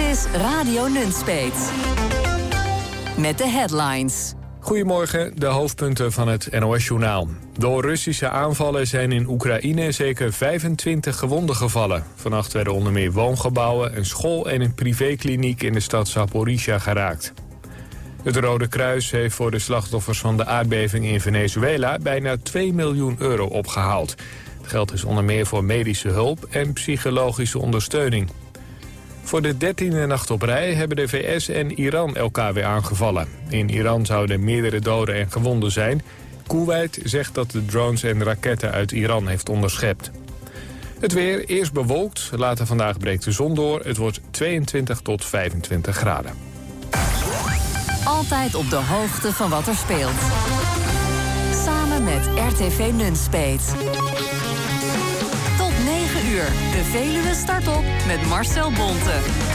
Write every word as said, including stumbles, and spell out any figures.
is Radio Nunspeet. Met de headlines. Goedemorgen, de hoofdpunten van het N O S-journaal. Door Russische aanvallen zijn in Oekraïne zeker vijfentwintig gewonden gevallen. Vannacht werden onder meer woongebouwen, een school en een privékliniek in de stad Zaporizhia geraakt. Het Rode Kruis heeft voor de slachtoffers van de aardbeving in Venezuela bijna twee miljoen euro opgehaald. Het geld is onder meer voor medische hulp en psychologische ondersteuning. Voor de dertiende nacht op rij hebben de V S en Iran elkaar weer aangevallen. In Iran zouden meerdere doden en gewonden zijn. Kuwait zegt dat de drones en raketten uit Iran heeft onderschept. Het weer, eerst bewolkt, later vandaag breekt de zon door. Het wordt tweeëntwintig tot vijfentwintig graden. Altijd op de hoogte van wat er speelt. Samen met R T V Nunspeet. Tot negen uur, de Veluwe start op met Marcel Bonte.